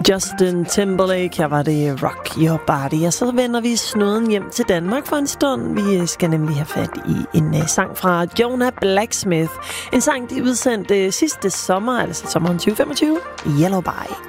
Justin Timberlake, her var det Rock Your Body. Og så vender vi snuden hjem til Danmark for en stund. Vi skal nemlig have fat i en sang fra Jonah Blacksmith. En sang, de udsendte sidste sommer, altså sommeren 2025, Yellow Bye.